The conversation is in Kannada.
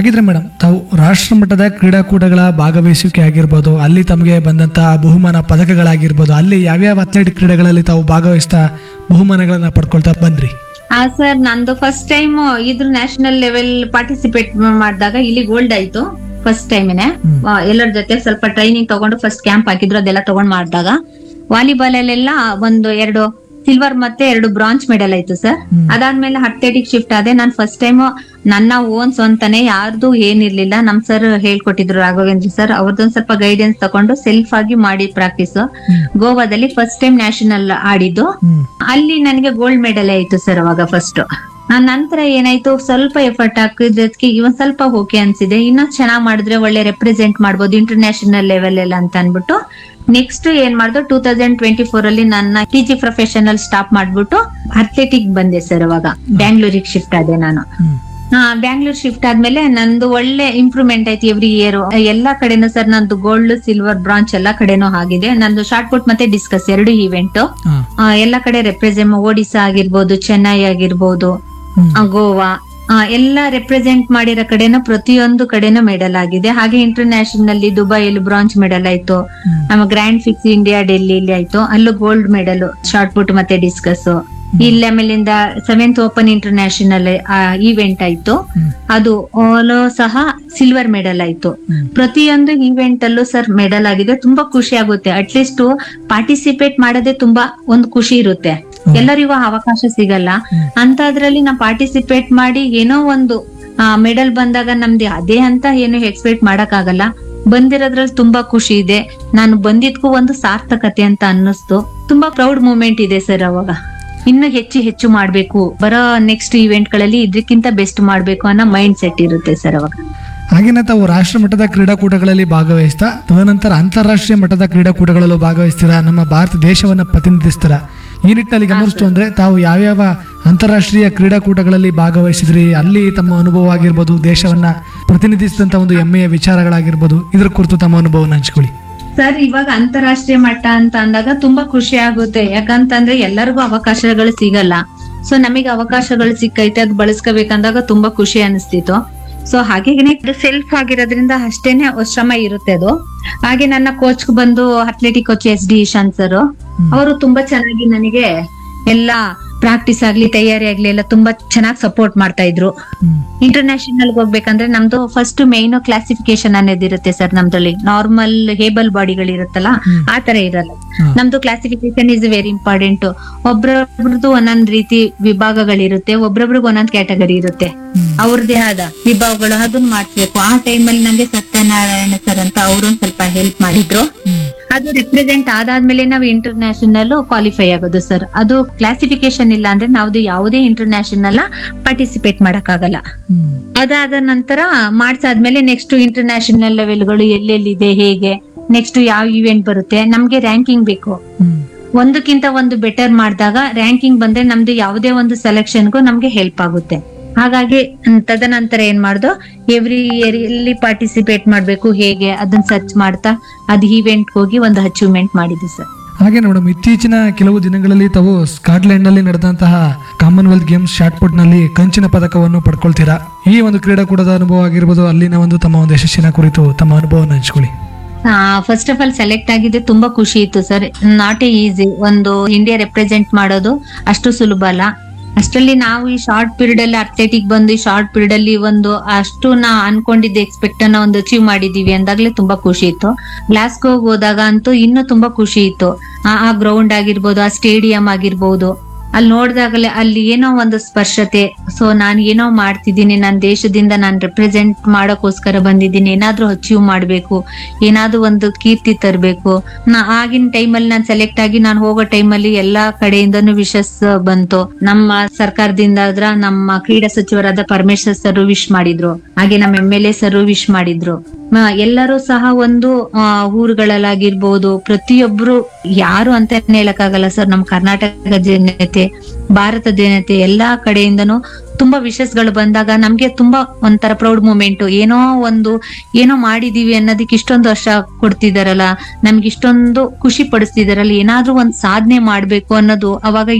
ಹಾಗಿದ್ರೆ ಮೇಡಮ್, ತಾವು ರಾಷ್ಟ್ರ ಮಟ್ಟದ ಕ್ರೀಡಾಕೂಟಗಳ ಭಾಗವಹಿಸುವಿಕೆ ಆಗಿರ್ಬೋದು, ಅಲ್ಲಿ ತಮಗೆ ಬಂದಂತಹ ಬಹುಮಾನ ಪದಕಗಳಾಗಿರ್ಬೋದು, ಅಲ್ಲಿ ಯಾವ್ಯಾವ ಅಥ್ಲೆಟಿಕ್ ಕ್ರೀಡೆಗಳಲ್ಲಿ ತಾವು ಭಾಗವಹಿಸ್ತಾ ಬಹುಮಾನಗಳನ್ನ ಪಡ್ಕೊಳ್ತಾ ಬಂದ್ರಿ? ಸರ್, ನಂದು ಫಸ್ಟ್ ಟೈಮ್ ಇದ್ರ ನ್ಯಾಷನಲ್ ಲೆವೆಲ್ ಪಾರ್ಟಿಸಿಪೇಟ್ ಮಾಡಿದಾಗ ಇಲ್ಲಿ ಗೋಲ್ಡ್ ಆಯ್ತು. ಫಸ್ಟ್ ಟೈಮ್ನೆ ಎಲ್ಲರ ಜೊತೆ ಸ್ವಲ್ಪ ಟ್ರೈನಿಂಗ್ ತಗೊಂಡು ಫಸ್ಟ್ ಕ್ಯಾಂಪ್ ಹಾಕಿದ್ರು, ಅದೆಲ್ಲ ತಗೊಂಡ್ ಮಾಡಿದಾಗ ವಾಲಿಬಾಲ್ ಅಲ್ಲೆಲ್ಲ 2 ಸಿಲ್ವರ್ ಮತ್ತೆ 2 ಬ್ರಾಂಜ್ ಮೆಡಲ್ ಆಯ್ತು ಸರ್. ಅದಾದ್ಮೇಲೆ ಅಥ್ಲೆಟಿಕ್ ಶಿಫ್ಟ್ ಆದೆ. ನಾನು ಫಸ್ಟ್ ಟೈಮ್ ನನ್ನ ಓನ್ ಸ್ವಂತನೇ, ಯಾರ್ದು ಏನಿರ್ಲಿಲ್ಲ, ನಮ್ ಸರ್ ಹೇಳ್ಕೊಟ್ಟಿದ್ರು, ರಾಘವೇಂದ್ರ ಸರ್, ಅವ್ರದ್ದೊಂದ್ ಸ್ವಲ್ಪ ಗೈಡೆನ್ಸ್ ತಗೊಂಡು ಸೆಲ್ಫ್ ಆಗಿ ಮಾಡಿ ಪ್ರಾಕ್ಟೀಸ್. ಗೋವಾದಲ್ಲಿ ಫಸ್ಟ್ ಟೈಮ್ ನ್ಯಾಷನಲ್ ಆಡಿದ್ದು, ಅಲ್ಲಿ ನನಗೆ ಗೋಲ್ಡ್ ಮೆಡಲ್ ಆಯ್ತು ಸರ್ ಅವಾಗ ಫಸ್ಟ್. ನಂತರ ಏನಾಯ್ತು, ಸ್ವಲ್ಪ ಎಫರ್ಟ್ ಹಾಕಿದ್ದಕ್ಕೆ ಇವನ್ ಸ್ವಲ್ಪ ಓಕೆ ಅನ್ಸಿದೆ, ಇನ್ನ ಚೆನ್ನಾಗ್ ಮಾಡಿದ್ರೆ ಒಳ್ಳೆ ರೆಪ್ರೆಸೆಂಟ್ ಮಾಡ್ಬೋದು ಇಂಟರ್ನ್ಯಾಷನಲ್ ಲೆವೆಲ್ ಎಲ್ಲ ಅಂತ ಅನ್ಬಿಟ್ಟು ನೆಕ್ಸ್ಟ್ ಏನ್ ಮಾಡ್ದು 2024 ಅಲ್ಲಿ ನನ್ನ ಟಿಜಿ ಪ್ರೊಫೆಷನಲ್ ಸ್ಟಾಪ್ ಮಾಡ್ಬಿಟ್ಟು ಅಥ್ಲೆಟಿಕ್ ಬಂದೆ ಸರ್. ಅವಾಗ ಬ್ಯಾಂಗ್ಳೂರಿಗೆ ಶಿಫ್ಟ್ ಆದೆ ನಾನು. ಬ್ಯಾಂಗ್ಳೂರ್ ಶಿಫ್ಟ್ ಆದ್ಮೇಲೆ ನಂದು ಒಳ್ಳೆ ಇಂಪ್ರೂವ್ಮೆಂಟ್ ಆಯ್ತು ಎವ್ರಿ ಇಯರ್. ಎಲ್ಲಾ ಕಡೆನೂ ಸರ್ ನಂದು ಗೋಲ್ಡ್, ಸಿಲ್ವರ್, ಬ್ರಾಂಚ್ ಎಲ್ಲಾ ಕಡೆನೂ ಆಗಿದೆ. ನಂದು ಶಾರ್ಟ್ ಪುಟ್ ಮತ್ತೆ ಡಿಸ್ಕಸ್ 2 ಇವೆಂಟ್ ಎಲ್ಲಾ ಕಡೆ ರೆಪ್ರೆಸೆಂಟ್, ಒಡಿಶಾ ಆಗಿರ್ಬೋದು, ಚೆನ್ನೈ ಆಗಿರ್ಬೋದು, ಗೋವಾ ಎಲ್ಲಾ ರೆಪ್ರೆಸೆಂಟ್ ಮಾಡಿರೋ ಕಡೆನೂ ಪ್ರತಿಯೊಂದು ಕಡೆನೂ ಮೆಡಲ್ ಆಗಿದೆ. ಹಾಗೆ ಇಂಟರ್ನ್ಯಾಷನಲ್ ದುಬೈಯಲ್ಲಿ ಬ್ರಾಂಜ್ ಮೆಡಲ್ ಆಯ್ತು. ನಮ್ಮ ಗ್ರ್ಯಾಂಡ್ ಫಿಕ್ಸ್ ಇಂಡಿಯಾ ಡೆಲ್ಲಿಲಿ ಆಯ್ತು, ಅಲ್ಲೂ ಗೋಲ್ಡ್ ಮೆಡಲ್ ಶಾರ್ಟ್ ಪುಟ್ ಮತ್ತೆ ಡಿಸ್ಕಸ್. ಇಲ್ಲಿ ಆಮೇಲಿಂದ 7th ಓಪನ್ ಇಂಟರ್ನ್ಯಾಷನಲ್ ಇವೆಂಟ್ ಆಯ್ತು, ಅದು ಸಹ ಸಿಲ್ವರ್ ಮೆಡಲ್ ಆಯ್ತು. ಪ್ರತಿಯೊಂದು ಇವೆಂಟ್ ಅಲ್ಲೂ ಸರ್ ಮೆಡಲ್ ಆಗಿದೆ. ತುಂಬಾ ಖುಷಿ ಆಗುತ್ತೆ. ಅಟ್ಲೀಸ್ಟ್ ಪಾರ್ಟಿಸಿಪೇಟ್ ಮಾಡೋದೇ ತುಂಬಾ ಒಂದು ಖುಷಿ ಇರುತ್ತೆ. ಎಲ್ಲರಿಗೂ ಅವಕಾಶ ಸಿಗಲ್ಲ ಅಂತದ್ರಲ್ಲಿ ನಾವು ಪಾರ್ಟಿಸಿಪೇಟ್ ಮಾಡಿ ಏನೋ ಒಂದು ಮೆಡಲ್ ಬಂದಾಗ ನಮ್ದು ಅದೇ ಅಂತ ಏನು ಎಕ್ಸ್ಪೆಕ್ಟ್ ಮಾಡಕ್ ಆಗಲ್ಲ. ಬಂದಿರೋದ್ರಲ್ಲಿ ತುಂಬಾ ಖುಷಿ ಇದೆ. ನಾನು ಬಂದಿದ್ಕು ಒಂದು ಸಾರ್ಥಕತೆ ಅಂತ ಅನ್ನಿಸ್ತು. ತುಂಬಾ ಪ್ರೌಡ್ ಮೂಮೆಂಟ್ ಇದೆ ಸರ್. ಅವಾಗ ಇನ್ನು ಹೆಚ್ಚು ಮಾಡ್ಬೇಕು, ಬರೋ ನೆಕ್ಸ್ಟ್ ಇವೆಂಟ್ ಗಳಲ್ಲಿ ಇದಕ್ಕಿಂತ ಬೆಸ್ಟ್ ಮಾಡ್ಬೇಕು ಅನ್ನೋ ಮೈಂಡ್ ಸೆಟ್ ಇರುತ್ತೆ ಸರ್ ಅವಾಗ. ಹಾಗೇನೆ ತಾವು ರಾಷ್ಟ್ರ ಮಟ್ಟದ ಕ್ರೀಡಾಕೂಟಗಳಲ್ಲಿ ಭಾಗವಹಿಸ್ತಾ ತದನಂತರ ಅಂತಾರಾಷ್ಟ್ರೀಯ ಮಟ್ಟದ ಕ್ರೀಡಾಕೂಟಗಳಲ್ಲೂ ಭಾಗವಹಿಸ್ತೀರಾ, ನಮ್ಮ ಭಾರತ ದೇಶವನ್ನ ಪ್ರತಿನಿಧಿಸ್ತೀರಾ. ಈ ನಿಟ್ಟಿನಲ್ಲಿ ಗಮನಿಸ್ತು ಅಂದ್ರೆ ತಾವು ಯಾವ್ಯಾವ ಅಂತಾರಾಷ್ಟ್ರೀಯ ಕ್ರೀಡಾಕೂಟಗಳಲ್ಲಿ ಭಾಗವಹಿಸಿದ್ರಿ, ಅಲ್ಲಿ ತಮ್ಮ ಅನುಭವ ಆಗಿರ್ಬೋದು, ದೇಶವನ್ನ ಪ್ರತಿನಿಧಿಸಿದಂತ ಒಂದು ಹೆಮ್ಮೆಯ ವಿಚಾರಗಳಾಗಿರ್ಬೋದು, ಇದ್ರ ಕುರಿತು ತಮ್ಮ ಅನುಭವನ ಹಂಚ್ಕೊಳ್ಳಿ. ಸರ್, ಇವಾಗ ಅಂತಾರಾಷ್ಟ್ರೀಯ ಮಟ್ಟ ಅಂತ ಅಂದಾಗ ತುಂಬಾ ಖುಷಿ ಆಗುತ್ತೆ. ಯಾಕಂತಂದ್ರೆ ಎಲ್ಲರಿಗೂ ಅವಕಾಶಗಳು ಸಿಗಲ್ಲ. ಸೊ ನಮಗೆ ಅವಕಾಶಗಳು ಸಿಕ್ಕೈತೆ, ಅದು ಬಳಸ್ಕೋಬೇಕಂದಾಗ ತುಂಬಾ ಖುಷಿ ಅನಿಸ್ತಿತ್ತು. ಸೊ ಹಾಗೆ ಸೆಲ್ಫ್ ಆಗಿರೋದ್ರಿಂದ ಅಷ್ಟೇನೆ ಶ್ರಮ ಇರುತ್ತೆ ಅದು. ಹಾಗೆ ನನ್ನ ಕೋಚ್ ಬಂದು athletic coach SD Ishant sir, ಅವರು ತುಂಬಾ ಚೆನ್ನಾಗಿ ನನಗೆ ಎಲ್ಲಾ ಪ್ರಾಕ್ಟೀಸ್ ಆಗ್ಲಿ ತಯಾರಿ ಆಗ್ಲಿ ಎಲ್ಲ ತುಂಬಾ ಚೆನ್ನಾಗಿ ಸಪೋರ್ಟ್ ಮಾಡ್ತಾ ಇದ್ರು. ಇಂಟರ್ನ್ಯಾಷನಲ್ ಹೋಗ್ಬೇಕಂದ್ರೆ ನಮ್ದು first main classification ಅನ್ನೋದಿರುತ್ತೆ sir. ನಮ್ದ್ರಲ್ಲಿ normal ಹೇಬಲ್ ಬಾಡಿಗಳಿರುತ್ತಲ್ಲ, ಆ ತರ ಇರಲ್ಲ. ನಮ್ದು ಕ್ಲಾಸಿಫಿಕೇಶನ್ ಇಸ್ ವೆರಿ ಇಂಪಾರ್ಟೆಂಟ್. ಒಬ್ರೊಬ್ರದ್ದು ಒಂದೊಂದ್ ರೀತಿ ವಿಭಾಗಗಳಿರುತ್ತೆ, ಒಬ್ರೊಬ್ರಿಗೆ ಒಂದೊಂದ್ ಕ್ಯಾಟಗರಿ ಇರುತ್ತೆ, ಅವ್ರದೇ ಆದ ವಿಭಾಗಗಳು. ಅದನ್ನ ಮಾಡ್ಬೇಕು. ಆ ಟೈಮಲ್ಲಿ ನಂಗೆ ಸತ್ಯನಾರಾಯಣ ಸರ್ ಅಂತ ಅವ್ರೊಂದ್ ಸ್ವಲ್ಪ ಹೆಲ್ಪ್ ಮಾಡಿದ್ರು. ಅದು ರಿಪ್ರೆಸೆಂಟ್ ಆದಾದ್ಮೇಲೆ ನಾವು ಇಂಟರ್ನ್ಯಾಷನಲ್ ಕ್ವಾಲಿಫೈ ಆಗೋದು ಸರ್. ಅದು ಕ್ಲಾಸಿಫಿಕೇಶನ್ ಇಲ್ಲ ಅಂದ್ರೆ ನಾವು ಯಾವುದೇ ಇಂಟರ್ನ್ಯಾಷನಲ್ ಪಾರ್ಟಿಸಿಪೇಟ್ ಮಾಡಕ್ ಆಗಲ್ಲ. ಅದಾದ ನಂತರ ಮಾಡ್ಸಾದ್ಮೇಲೆ ನೆಕ್ಸ್ಟ್ ಇಂಟರ್ನ್ಯಾಷನಲ್ ಲೆವೆಲ್ಗಳು ಎಲ್ಲೆಲ್ಲಿದೆ, ಹೇಗೆ ನೆಕ್ಸ್ಟ್ ಯಾವ ಇವೆಂಟ್ ಬರುತ್ತೆ, ನಮ್ಗೆ ರ್ಯಾಂಕಿಂಗ್ ಬೇಕು. ಒಂದಕ್ಕಿಂತ ಒಂದು ಬೆಟರ್ ಮಾಡಿದಾಗ ರ್ಯಾಂಕಿಂಗ್ ಬಂದ್ರೆ ನಮ್ದು ಯಾವುದೇ ಒಂದು ಸೆಲೆಕ್ಷನ್ಗೂ ನಮ್ಗೆ ಹೆಲ್ಪ್ ಆಗುತ್ತೆ. ಹಾಗಾಗಿ ತದನಂತರ ಏನ್ ಮಾಡ್ದು, ಎವ್ರಿ ಇಯರ್ ಎಲ್ಲಿ ಪಾರ್ಟಿಸಿಪೇಟ್ ಮಾಡ್ಬೇಕು, ಹೇಗೆ ಅದನ್ನ ಸರ್ಚ್ ಮಾಡ್ತಾ ಅದ್ ಇವೆಂಟ್ ಹೋಗಿ ಒಂದು ಅಚೀವ್ಮೆಂಟ್ ಮಾಡಿದ್ವಿ ಸರ್. ಹಾಗೆ ಮೇಡಮ್, ಇತ್ತೀಚಿನ ಕೆಲವು ದಿನಗಳಲ್ಲಿ ತಾವು ಸ್ಕಾಟ್ಲೆಂಡ್ ನಲ್ಲಿ ನಡೆದಂತಹ ಕಾಮನ್ವೆಲ್ತ್ ಗೇಮ್ಸ್ ಶಾರ್ಟ್ ಪುಟ್ ನಲ್ಲಿ ಕಂಚಿನ ಪದಕವನ್ನು ಪಡ್ಕೊಳ್ತೀರಾ. ಈ ಒಂದು ಕ್ರೀಡಾಕೂಟದ ಅನುಭವ ಆಗಿರ್ಬೋದು, ಅಲ್ಲಿನ ಒಂದು ತಮ್ಮ ಒಂದು ಯಶಸ್ಸಿನ ಕುರಿತು ತಮ್ಮ ಅನುಭವವನ್ನು ಹಂಚ್ಕೊಳ್ಳಿ. ಫಸ್ಟ್ ಆಫ್ ಆಲ್ ಸೆಲೆಕ್ಟ್ ಆಗಿದ್ದೆ ತುಂಬಾ ಖುಷಿ ಇತ್ತು ಸರ್. Not easy. ಒಂದು ಇಂಡಿಯಾ ರೆಪ್ರೆಸೆಂಟ್ ಮಾಡೋದು ಅಷ್ಟು ಸುಲಭ ಅಲ್ಲ. ಅಷ್ಟರಲ್ಲಿ ನಾವು ಈ ಶಾರ್ಟ್ ಪೀರಿಯಡ್ ಅಲ್ಲಿ ಅಥ್ಲೆಟಿಕ್ ಬಂದು ಈ ಶಾರ್ಟ್ ಪೀರಿಯಡ್ ಅಲ್ಲಿ ಒಂದು ಅಷ್ಟು ನಾ ಅನ್ಕೊಂಡಿದ್ದ ಎಕ್ಸ್ಪೆಕ್ಟ್ ಅನ್ನ ಒಂದು ಅಚೀವ್ ಮಾಡಿದೀವಿ ಅಂದಾಗ್ಲೇ ತುಂಬಾ ಖುಷಿ ಇತ್ತು. ಗ್ಲಾಸ್ಗೋ ಹೋದಾಗ ಅಂತೂ ಇನ್ನೂ ತುಂಬಾ ಖುಷಿ ಇತ್ತು. ಆ ಗ್ರೌಂಡ್ ಆಗಿರ್ಬೋದು, ಆ ಸ್ಟೇಡಿಯಂ ಆಗಿರ್ಬೋದು, ಅಲ್ಲಿ ನೋಡಿದಾಗಲೇ ಅಲ್ಲಿ ಏನೋ ಒಂದು ಸ್ಪರ್ಶತೆ. ಸೊ ನಾನು ಏನೋ ಮಾಡ್ತಿದ್ದೀನಿ, ನನ್ನ ದೇಶದಿಂದ ನಾನು ರೆಪ್ರೆಸೆಂಟ್ ಮಾಡೋಕ್ಕೋಸ್ಕರ ಬಂದಿದ್ದೀನಿ, ಏನಾದ್ರೂ ಅಚೀವ್ ಮಾಡ್ಬೇಕು, ಏನಾದ್ರೂ ಒಂದು ಕೀರ್ತಿ ತರಬೇಕು. ಆಗಿನ ಟೈಮಲ್ಲಿ ನಾನು ಸೆಲೆಕ್ಟ್ ಆಗಿ ನಾನು ಹೋಗೋ ಟೈಮಲ್ಲಿ ಎಲ್ಲಾ ಕಡೆಯಿಂದನೂ ವಿಶಸ್ ಬಂತು. ನಮ್ಮ ಸರ್ಕಾರದಿಂದ ಆದ್ರ ನಮ್ಮ ಕ್ರೀಡಾ ಸಚಿವರಾದ ಪರಮೇಶ್ವರ್ ಸರ್ ವಿಶ್ ಮಾಡಿದ್ರು, ಹಾಗೆ ನಮ್ಮ MLA ಸರ್ ವಿಶ್ ಮಾಡಿದ್ರು. ಎಲ್ಲರೂ ಸಹ ಒಂದು ಊರುಗಳಲ್ಲಾಗಿರ್ಬೋದು, ಪ್ರತಿಯೊಬ್ರು ಯಾರು ಅಂತ ಹೇಳಕ್ಕಾಗಲ್ಲ ಸರ್. ನಮ್ಮ ಕರ್ನಾಟಕ ಜನತೆ, ಭಾರತ ಜನತೆ ಎಲ್ಲಾ ಕಡೆಯಿಂದನೂ ತುಂಬಾ ವಿಶಸ್ಗಳು ಬಂದಾಗ ನಮ್ಗೆ ತುಂಬಾ ಒಂಥರ ಪ್ರೌಡ್ ಮೂಮೆಂಟ್. ಏನೋ ಮಾಡಿದೀವಿ ಅನ್ನೋದಕ್ಕೆ ಇಷ್ಟೊಂದು ವರ್ಷ ಕೊಡ್ತಿದಾರಲ್ಲ, ನಮ್ಗೆ ಇಷ್ಟೊಂದು ಖುಷಿ ಪಡಿಸ್ತಿದಾರಲ್ಲ, ಏನಾದ್ರೂ ಒಂದ್ ಸಾಧನೆ ಮಾಡ್ಬೇಕು ಅನ್ನೋದು ಅವಾಗ